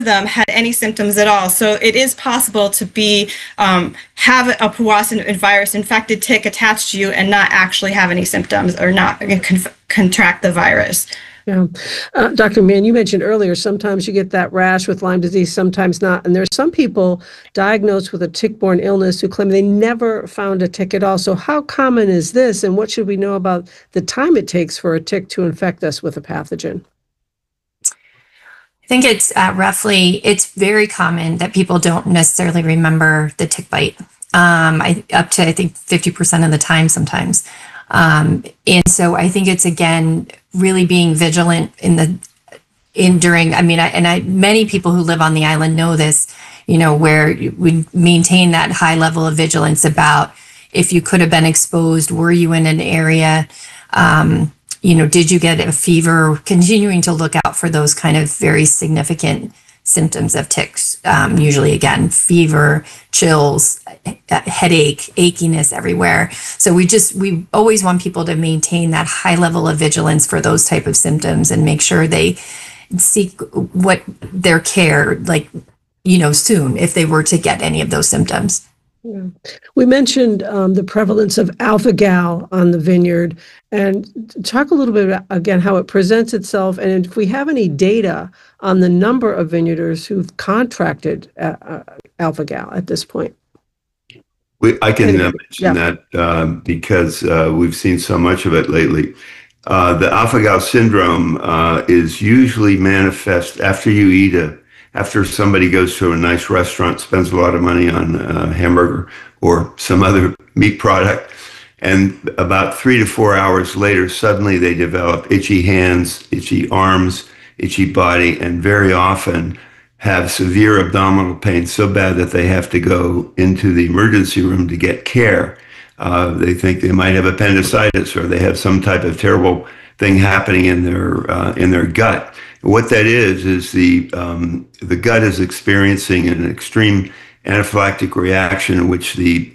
them had any symptoms at all. So it is possible to have a Powassan virus infected tick attached to you and not actually have any symptoms or not contract the virus. Yeah. Dr. Mann, you mentioned earlier, sometimes you get that rash with Lyme disease, sometimes not. And there's some people diagnosed with a tick-borne illness who claim they never found a tick at all. So how common is this, and what should we know about the time it takes for a tick to infect us with a pathogen? I think it's it's very common that people don't necessarily remember the tick bite. Up to, I think, 50% of the time sometimes. And so I think it's, again, really being vigilant many people who live on the island know this, where we maintain that high level of vigilance about if you could have been exposed, were you in an area, did you get a fever, continuing to look out for those kind of very significant symptoms of ticks. Usually, again, fever, chills, headache, achiness everywhere. So we always want people to maintain that high level of vigilance for those type of symptoms and make sure they seek their care, soon if they were to get any of those symptoms. Yeah. We mentioned the prevalence of alpha-gal on the vineyard, and talk a little bit about, again, how it presents itself, and if we have any data on the number of vineyarders who've contracted alpha-gal at this point. I can mention that because we've seen so much of it lately. The alpha-gal syndrome is usually manifest after somebody goes to a nice restaurant, spends a lot of money on a hamburger or some other meat product, and about 3 to 4 hours later, suddenly they develop itchy hands, itchy arms, itchy body, and very often have severe abdominal pain so bad that they have to go into the emergency room to get care. They think they might have appendicitis or they have some type of terrible thing happening in their gut. What that is the gut is experiencing an extreme anaphylactic reaction in which the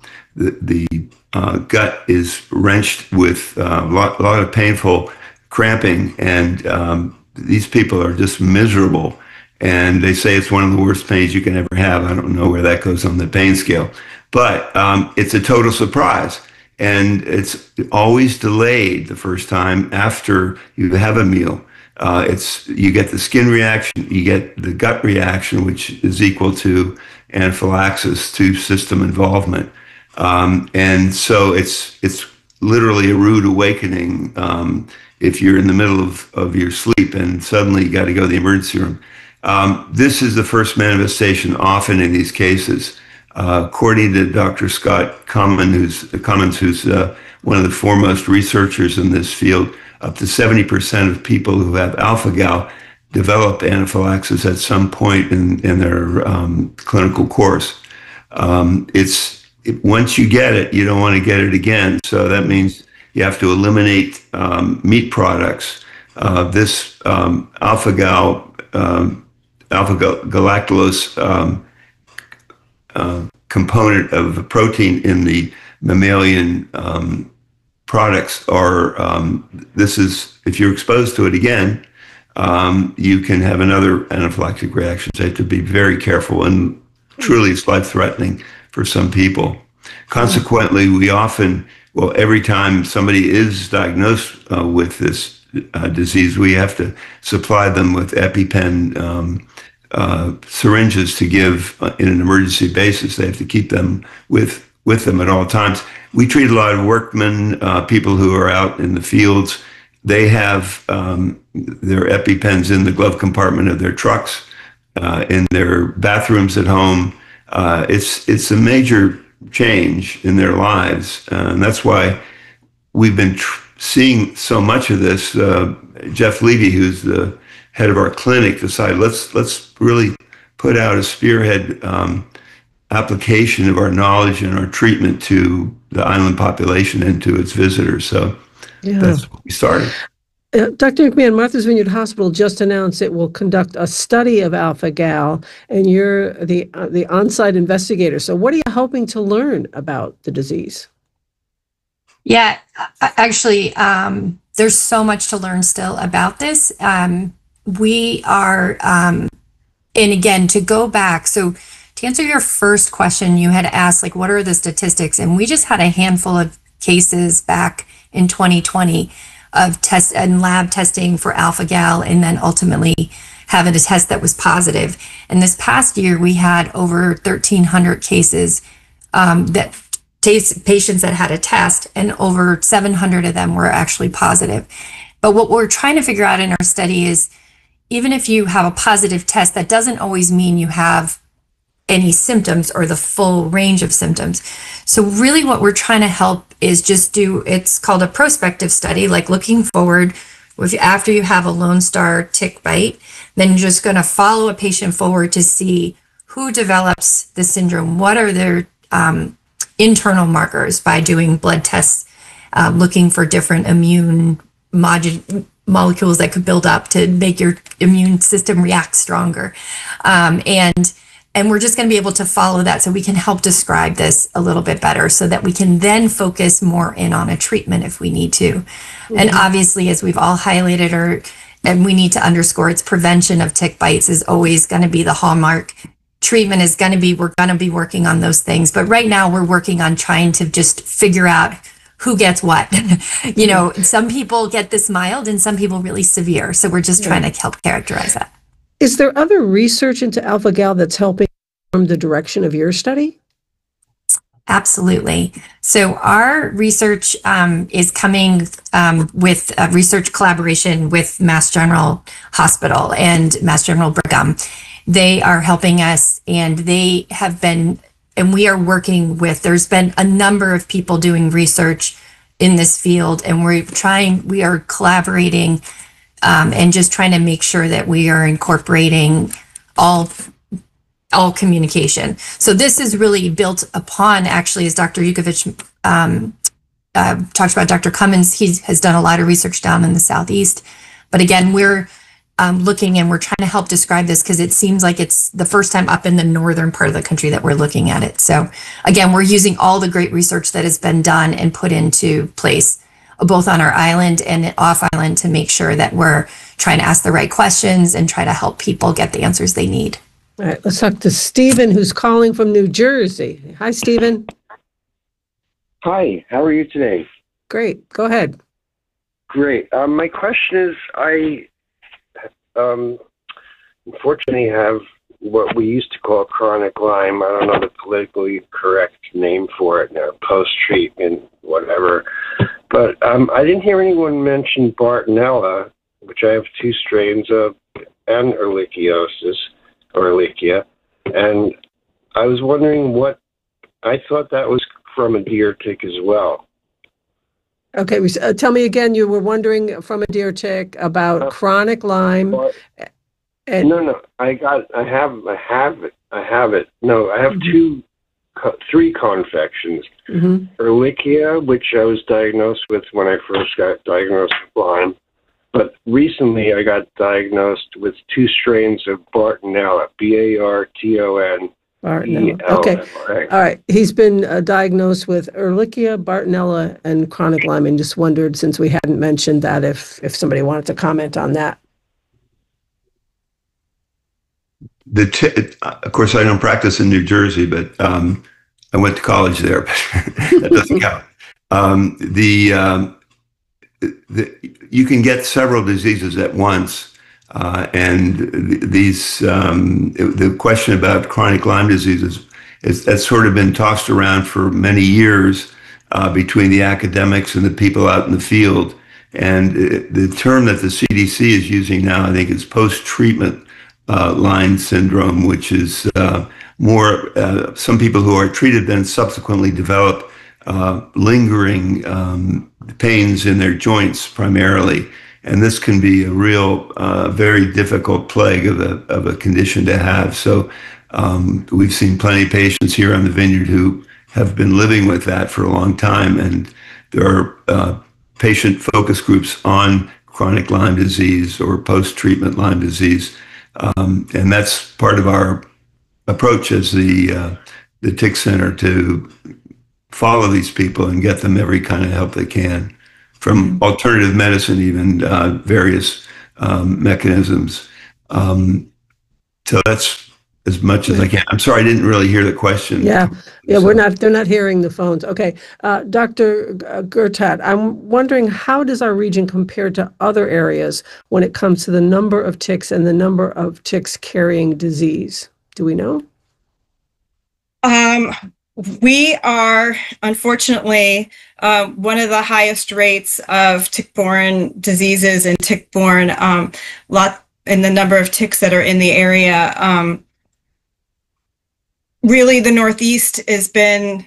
gut is wrenched with a lot of painful cramping, and these people are just miserable. And they say it's one of the worst pains you can ever have. I don't know where that goes on the pain scale, but it's a total surprise. And it's always delayed the first time after you have a meal. You get the skin reaction, you get the gut reaction, which is equal to anaphylaxis to system involvement. And so it's literally a rude awakening if you're in the middle of your sleep and suddenly you got to go to the emergency room. This is the first manifestation often in these cases. According to Dr. Scott Cummins, who's one of the foremost researchers in this field, up to 70% of people who have alpha-gal develop anaphylaxis at some point in their clinical course. Once you get it, you don't want to get it again. So that means you have to eliminate meat products. This alpha-galactose component of the protein in the mammalian products are, if you're exposed to it again, you can have another anaphylactic reaction. So you have to be very careful, and truly it's life-threatening for some people. Consequently, every time somebody is diagnosed with this disease, we have to supply them with EpiPen syringes to give in an emergency basis. They have to keep them with them at all times. We treat a lot of workmen, people who are out in the fields. They have their EpiPens in the glove compartment of their trucks, in their bathrooms at home. It's a major change in their lives, and that's why we've been seeing so much of this. Jeff Levy, who's the head of our clinic, decided let's really put out a spearhead application of our knowledge and our treatment to the island population and to its visitors. So that's what we started. Dr. McMahon, Martha's Vineyard Hospital just announced it will conduct a study of alpha-gal, and you're the on-site investigator. So what are you hoping to learn about the disease? Yeah, actually, there's so much to learn still about this. We are And again, to go back, so to answer your first question, you had asked, like, what are the statistics? And we just had a handful of cases back in 2020 of test and lab testing for alpha-gal, and then ultimately having a test that was positive. And this past year, we had over 1,300 cases patients that had a test, and over 700 of them were actually positive. But what we're trying to figure out in our study is, even if you have a positive test, that doesn't always mean you have any symptoms or the full range of symptoms. So really what we're trying to help is just it's called a prospective study, like looking forward. After you have a Lone Star tick bite, then you're just going to follow a patient forward to see who develops the syndrome, what are their internal markers by doing blood tests, looking for different immune molecules that could build up to make your immune system react stronger. And we're just going to be able to follow that so we can help describe this a little bit better, so that we can then focus more in on a treatment if we need to. Mm-hmm. And obviously, as we've all highlighted, and we need to underscore, it's prevention of tick bites is always going to be the hallmark. Treatment is going to be, we're going to be working on those things. But right now we're working on trying to just figure out who gets what. You know, some people get this mild and some people really severe. So we're just trying to help characterize that. Is there other research into alpha-gal that's helping from the direction of your study? Absolutely. So our research is coming with a research collaboration with Mass General Hospital and Mass General Brigham. They are helping us, and they have been, and we are working with, there's been a number of people doing research in this field, and we are collaborating and just trying to make sure that we are incorporating all communication. So this is really built upon, actually, as Dr. Yukevich talked about, Dr. Cummins, he has done a lot of research down in the Southeast. But again, we're looking, and we're trying to help describe this because it seems like it's the first time up in the northern part of the country that we're looking at it. So again, we're using all the great research that has been done and put into place, both on our island and off island, to make sure that we're trying to ask the right questions and try to help people get the answers they need. All right, let's talk to Stephen, who's calling from New Jersey. Hi, Stephen. Hi, how are you today? Great, go ahead. Great. My question is, I unfortunately have what we used to call chronic Lyme. I don't know the politically correct name for it now, post-treatment, whatever. But I didn't hear anyone mention Bartonella, which I have 2 strains of, and Ehrlichiosis, or Ehrlichia. And I was wondering I thought that was from a deer tick as well. Okay, tell me again, you were wondering from a deer tick about chronic Lyme. No, I have it. No, I have 3 confections. Mm-hmm. Ehrlichia, which I was diagnosed with when I first got diagnosed with Lyme. But recently I got diagnosed with 2 strains of Bartonella, Barton. Bartonella. Okay. All right. He's been diagnosed with Ehrlichia, Bartonella, and chronic Lyme, and just wondered, since we hadn't mentioned that, if somebody wanted to comment on that. Of course, I don't practice in New Jersey, but I went to college there, but that doesn't count. You can get several diseases at once. And the question about chronic Lyme disease that's sort of been tossed around for many years between the academics and the people out in the field. And the term that the CDC is using now, I think, is post-treatment Lyme syndrome, which is more some people who are treated then subsequently develop lingering pains in their joints primarily. And this can be a real, very difficult plague of a condition to have. So we've seen plenty of patients here on the vineyard who have been living with that for a long time. And there are patient focus groups on chronic Lyme disease or post-treatment Lyme disease. And that's part of our approach as the Tick Center, to follow these people and get them every kind of help they can, from alternative medicine, even various mechanisms. So that's as much as I can. I'm sorry, I didn't really hear the question. Yeah, So- they're not hearing the phones. Okay. Dr. Gurtat, I'm wondering, how does our region compare to other areas when it comes to the number of ticks and the number of ticks carrying disease? Do we know? We are, unfortunately, one of the highest rates of tick-borne diseases and tick-borne in the number of ticks that are in the area. Really, the Northeast has been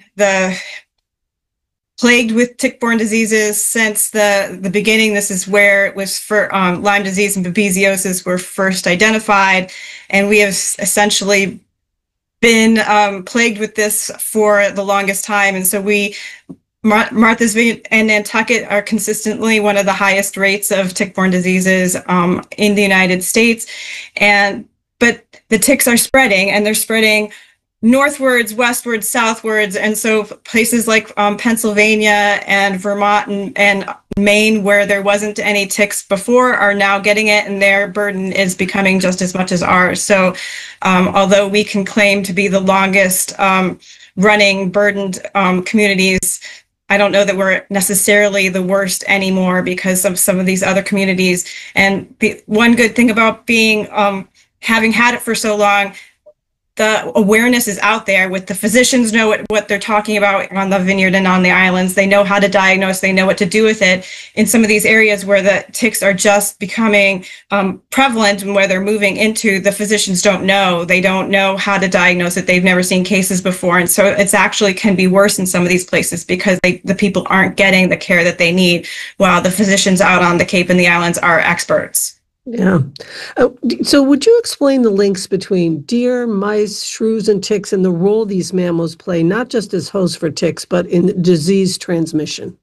plagued with tick-borne diseases since the beginning. This is where it was for Lyme disease and babesiosis were first identified, and we have essentially been plagued with this for the longest time. And so Martha's Vineyard and Nantucket are consistently one of the highest rates of tick-borne diseases in the United States. But the ticks are spreading, and they're spreading northwards, westwards, southwards. And so places like Pennsylvania and Vermont and Maine, where there wasn't any ticks before, are now getting it, and their burden is becoming just as much as ours. So although we can claim to be the longest running burdened communities, I don't know that we're necessarily the worst anymore because of some of these other communities. And the one good thing about being having had it for so long, the awareness is out there with the physicians know what they're talking about on the vineyard and on the islands. They know how to diagnose, they know what to do with it. In some of these areas where the ticks are just becoming prevalent and where they're moving into, the physicians don't know. They don't know how to diagnose it. They've never seen cases before. And so it's actually can be worse in some of these places because the people aren't getting the care that they need, while the physicians out on the Cape and the islands are experts. Yeah. So would you explain the links between deer, mice, shrews, and ticks and the role these mammals play, not just as hosts for ticks, but in disease transmission?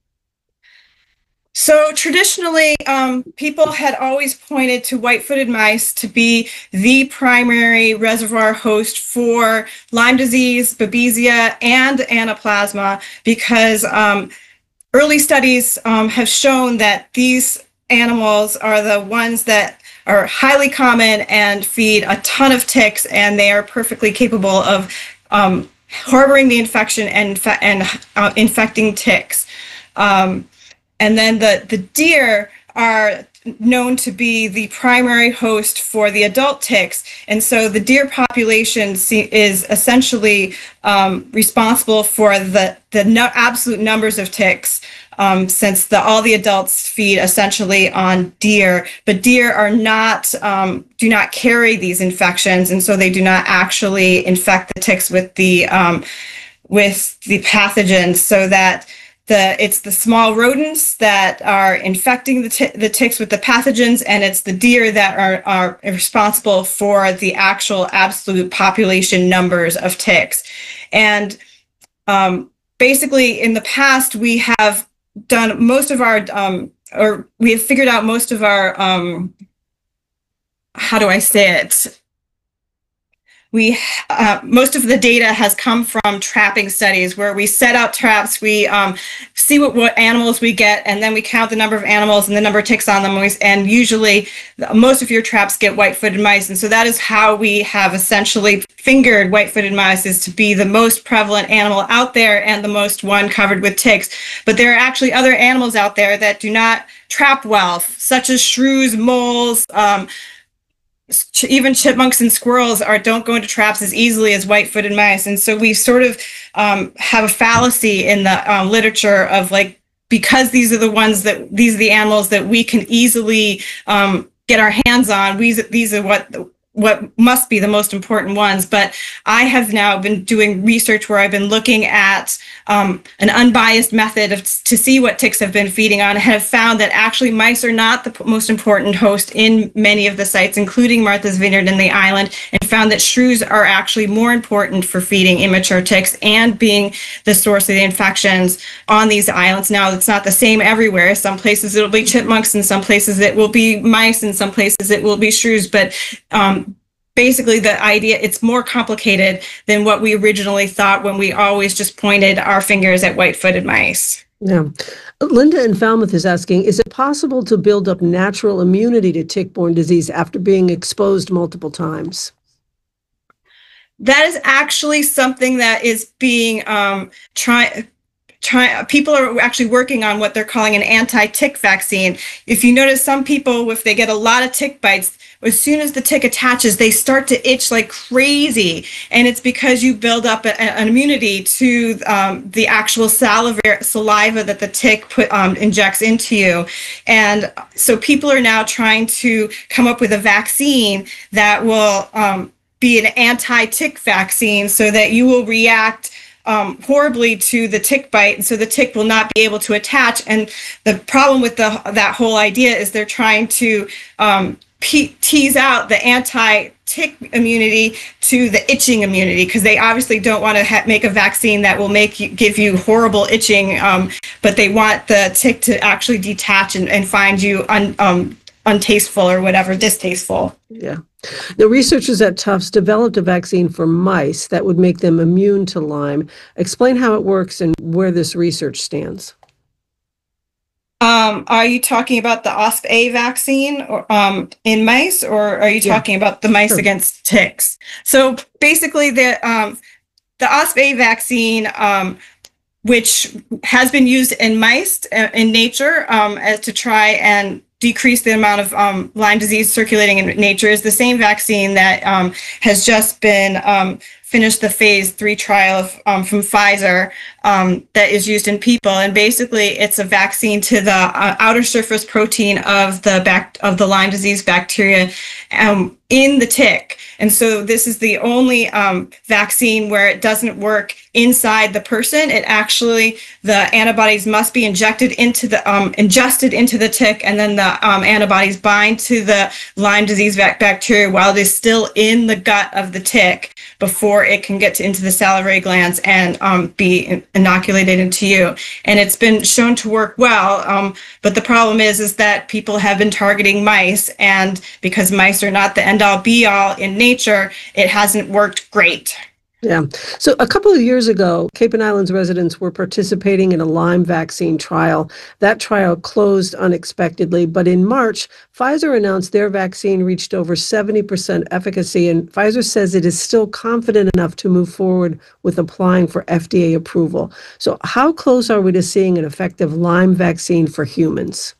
So traditionally, people had always pointed to white-footed mice to be the primary reservoir host for Lyme disease, Babesia, and Anaplasma because early studies have shown that these animals are the ones that are highly common and feed a ton of ticks, and they are perfectly capable of harboring the infection and infecting ticks. And then the deer are known to be the primary host for the adult ticks. And so the deer population is essentially responsible for the absolute numbers of ticks, since all the adults feed essentially on deer, but deer are not do not carry these infections, and so they do not actually infect the ticks with the pathogens, so that it's the small rodents that are infecting the ticks with the pathogens, and it's the deer that are responsible for the actual absolute population numbers of ticks. And basically, in the past, we have done most of our, or we have figured out most of our, how do I say it? Most of the data has come from trapping studies where we set out traps, we see what animals we get, and then we count the number of animals and the number of ticks on them. And usually most of your traps get white-footed mice. And so that is how we have essentially fingered white-footed mice, is to be the most prevalent animal out there and the most one covered with ticks. But there are actually other animals out there that do not trap well, such as shrews, moles, even chipmunks and squirrels don't go into traps as easily as white-footed mice. And so we sort of have a fallacy in the literature of, like, because these are the animals that we can easily get our hands on, these are what must be the most important ones. But I have now been doing research where I've been looking at an unbiased method to see what ticks have been feeding on, and have found that actually mice are not the most important host in many of the sites, including Martha's Vineyard and the island, and found that shrews are actually more important for feeding immature ticks and being the source of the infections on these islands. Now, it's not the same everywhere. Some places it'll be chipmunks, and some places it will be mice, and some places it will be shrews. But basically, the idea, it's more complicated than what we originally thought when we always just pointed our fingers at white-footed mice. Yeah. Linda in Falmouth is asking, is it possible to build up natural immunity to tick-borne disease after being exposed multiple times? That is actually something that is being people are actually working on what they're calling an anti-tick vaccine. If you notice, some people, if they get a lot of tick bites, as soon as the tick attaches, they start to itch like crazy. And it's because you build up an immunity to the actual saliva that the tick injects into you. And so people are now trying to come up with a vaccine that will be an anti-tick vaccine so that you will react horribly to the tick bite, and so the tick will not be able to attach. And the problem with that whole idea is they're trying to tease out the anti-tick immunity to the itching immunity, because they obviously don't want to make a vaccine that will give you horrible itching, but they want the tick to actually detach and find you untasteful or whatever, distasteful. Yeah. The researchers at Tufts developed a vaccine for mice that would make them immune to Lyme. Explain how it works and where this research stands. Are you talking about the OspA vaccine in mice, or are you talking about the mice against ticks? So basically, the OspA vaccine, which has been used in mice in nature as to try and decrease the amount of Lyme disease circulating in nature, is the same vaccine that has just been finished the phase 3 trial from Pfizer that is used in people. And basically, it's a vaccine to the outer surface protein of the Lyme disease bacteria in the tick. And so this is the only vaccine where it doesn't work inside the person. It actually, the antibodies must be ingested into the tick, and then the antibodies bind to the Lyme disease bacteria while it is still in the gut of the tick before it can get into the salivary glands and be inoculated into you. And it's been shown to work well, but the problem is that people have been targeting mice, and because mice are not the end-all be-all in nature, it hasn't worked great. Yeah. So a couple of years ago, Cape and Islands residents were participating in a Lyme vaccine trial. That trial closed unexpectedly, but in March, Pfizer announced their vaccine reached over 70% efficacy, and Pfizer says it is still confident enough to move forward with applying for FDA approval. So how close are we to seeing an effective Lyme vaccine for humans?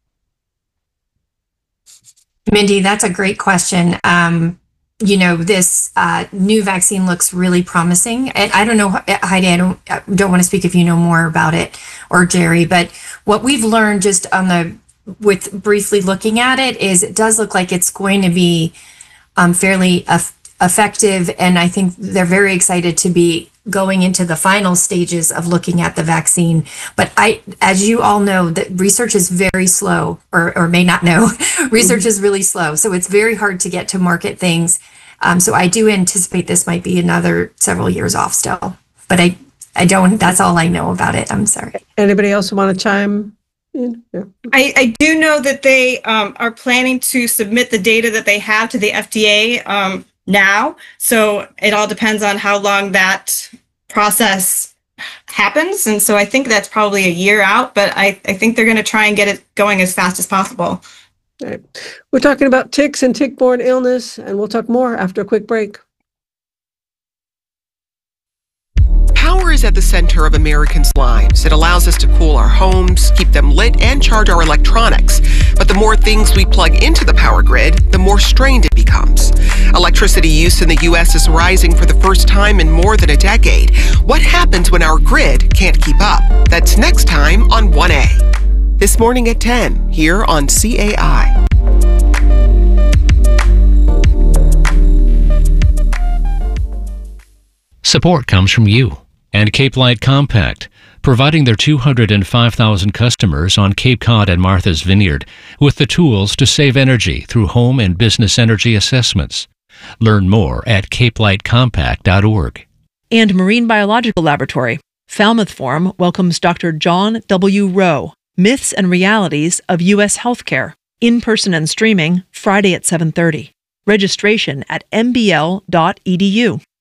Mindy, that's a great question. This new vaccine looks really promising. And I don't know, Heidi, I don't want to speak if you know more about it, or Jerry, but what we've learned just with briefly looking at it is it does look like it's going to be fairly effective. And I think they're very excited to be going into the final stages of looking at the vaccine. But as you all know, that research is very slow, or may not know, research is really slow. So it's very hard to get to market things. So I do anticipate this might be another several years off still, but I don't, that's all I know about it. I'm sorry. Anybody else want to chime in? Yeah. I do know that they are planning to submit the data that they have to the FDA now. So it all depends on how long that process happens. And so I think that's probably a year out, but I think they're going to try and get it going as fast as possible. All right. We're talking about ticks and tick-borne illness, and we'll talk more after a quick break. Power is at the center of Americans' lives. It allows us to cool our homes, keep them lit, and charge our electronics. But the more things we plug into the power grid, the more strained it becomes. Electricity use in the U.S. is rising for the first time in more than a decade. What happens when our grid can't keep up? That's next time on 1A. This morning at 10, here on CAI. Support comes from you and Cape Light Compact, providing their 205,000 customers on Cape Cod and Martha's Vineyard with the tools to save energy through home and business energy assessments. Learn more at capelightcompact.org. And Marine Biological Laboratory. Falmouth Forum welcomes Dr. John W. Rowe, Myths and Realities of U.S. Healthcare, in-person and streaming, Friday at 7:30. Registration at mbl.edu.